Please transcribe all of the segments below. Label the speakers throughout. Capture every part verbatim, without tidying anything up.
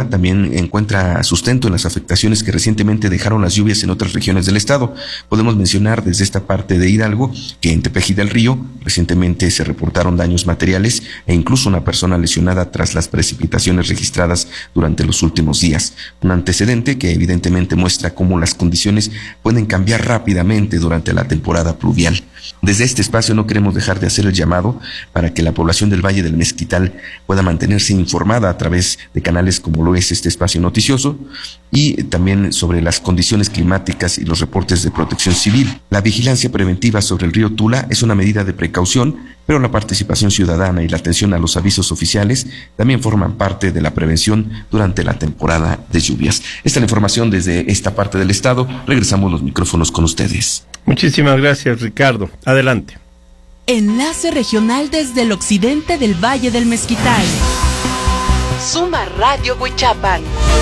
Speaker 1: Tula también encuentra sustento en las afectaciones que recientemente dejaron las lluvias en otras regiones del estado. Podemos mencionar desde esta parte de Hidalgo que en Tepeji del Río recientemente se reportaron daños materiales e incluso una persona lesionada tras las precipitaciones registradas durante los últimos días. Un antecedente que evidentemente muestra cómo las condiciones pueden cambiar rápidamente durante la temporada pluvial. Desde este espacio no queremos dejar de hacer el llamado para que la población del Valle del Mezquital pueda mantenerse informada a través de canales como lo es este espacio noticioso y también sobre las condiciones climáticas y los reportes de protección civil. La vigilancia preventiva sobre el río Tula es una medida de precaución, pero la participación ciudadana y la atención a los avisos oficiales también forman parte de la prevención durante la temporada de lluvias. Esta es la información desde esta parte del estado. Regresamos los micrófonos con ustedes.
Speaker 2: Muchísimas gracias, Ricardo. Adelante.
Speaker 3: Enlace regional desde el occidente del Valle del Mezquital. Suma Radio Huichapan.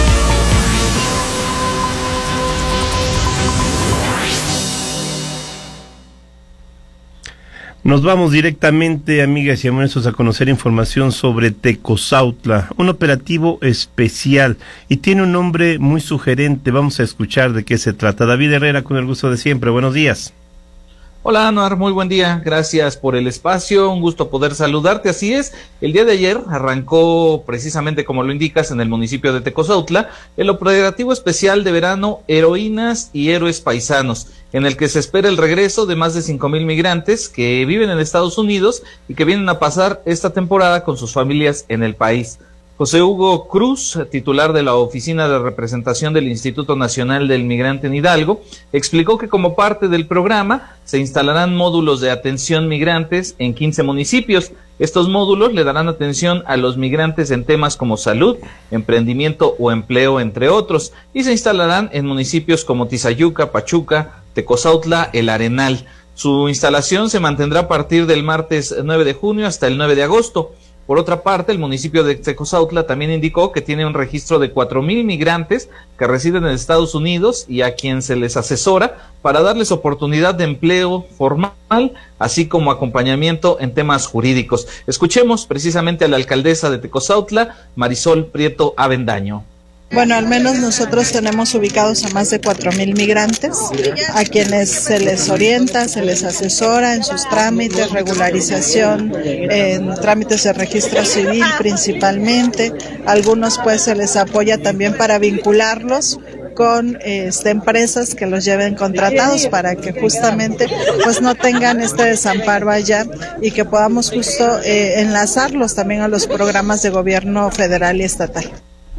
Speaker 2: Nos vamos directamente, amigas y amigos, a conocer información sobre Tecozautla, un operativo especial y tiene un nombre muy sugerente. Vamos a escuchar de qué se trata. David Herrera, con el gusto de siempre. Buenos días.
Speaker 4: Hola, Anuar, muy buen día, gracias por el espacio, un gusto poder saludarte. Así es, el día de ayer arrancó precisamente como lo indicas en el municipio de Tecozautla el operativo especial de verano Heroínas y Héroes Paisanos, en el que se espera el regreso de más de cinco mil migrantes que viven en Estados Unidos y que vienen a pasar esta temporada con sus familias en el país. José Hugo Cruz, titular de la Oficina de Representación del Instituto Nacional del Migrante en Hidalgo, explicó que como parte del programa se instalarán módulos de atención migrantes en quince municipios. Estos módulos le darán atención a los migrantes en temas como salud, emprendimiento o empleo, entre otros, y se instalarán en municipios como Tizayuca, Pachuca, Tecozautla, El Arenal. Su instalación se mantendrá a partir del martes nueve de junio hasta el nueve de agosto. Por otra parte, el municipio de Tecozautla también indicó que tiene un registro de cuatro mil migrantes que residen en Estados Unidos y a quien se les asesora para darles oportunidad de empleo formal, así como acompañamiento en temas jurídicos. Escuchemos precisamente a la alcaldesa de Tecozautla, Marisol Prieto Avendaño.
Speaker 5: Bueno, al menos nosotros tenemos ubicados a más de cuatro mil migrantes, a quienes se les orienta, se les asesora en sus trámites, regularización, en trámites de registro civil principalmente. Algunos pues se les apoya también para vincularlos con este, empresas que los lleven contratados para que justamente pues no tengan este desamparo allá y que podamos justo eh, enlazarlos también a los programas de gobierno federal y estatal.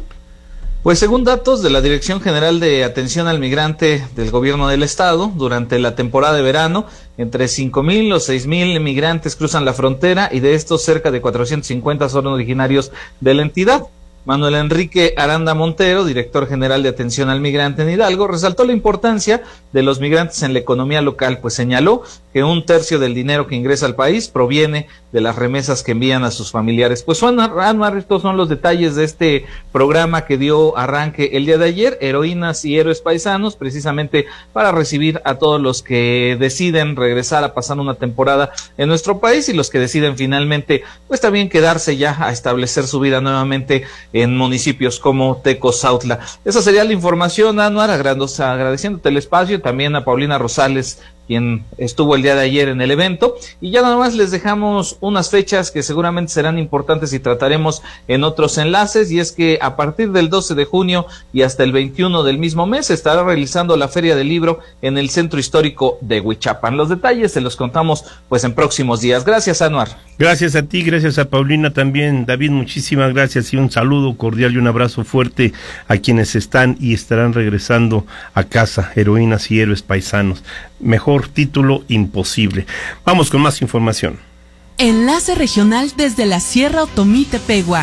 Speaker 4: Pues según datos de la Dirección General de Atención al Migrante del Gobierno del Estado, durante la temporada de verano, entre cinco mil o seis mil migrantes cruzan la frontera y de estos cerca de cuatrocientos cincuenta son originarios de la entidad. Manuel Enrique Aranda Montero, director general de Atención al Migrante en Hidalgo, resaltó la importancia de los migrantes en la economía local, pues señaló que un tercio del dinero que ingresa al país proviene de las remesas que envían a sus familiares. Pues Anuar, estos son los detalles de este programa que dio arranque el día de ayer, Heroínas y Héroes Paisanos, precisamente para recibir a todos los que deciden regresar a pasar una temporada en nuestro país y los que deciden finalmente, pues también quedarse ya a establecer su vida nuevamente en municipios como Tecozautla. Esa sería la información, Anuar, agradeciéndote el espacio, también a Paulina Rosales, quien estuvo el día de ayer en el evento, y ya nada más les dejamos unas fechas que seguramente serán importantes y trataremos en otros enlaces, y es que a partir del doce de junio y hasta el veintiuno del mismo mes se estará realizando la Feria del Libro en el Centro Histórico de Huichapan. Los detalles se los contamos pues en próximos días. Gracias, Anuar.
Speaker 2: Gracias a ti, gracias a Paulina también. David, muchísimas gracias y un saludo cordial y un abrazo fuerte a quienes están y estarán regresando a casa, Heroínas y Héroes Paisanos. Mejor título imposible. Vamos con más información.
Speaker 3: Enlace regional desde la Sierra Otomí Tepehua.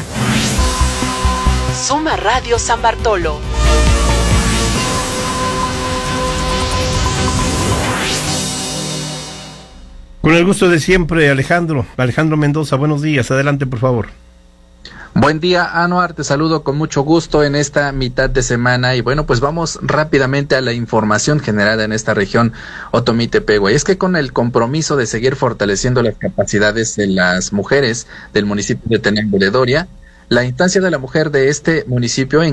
Speaker 3: Suma Radio San Bartolo.
Speaker 2: Con el gusto de siempre, Alejandro. Alejandro Mendoza, buenos días. Adelante, por favor.
Speaker 6: Buen día, Anuar, te saludo con mucho gusto en esta mitad de semana y bueno, pues vamos rápidamente a la información generada en esta región Otomí Tepehua. Y es que con el compromiso de seguir fortaleciendo las capacidades de las mujeres del municipio de Tenango de Doria, la instancia de la mujer de este municipio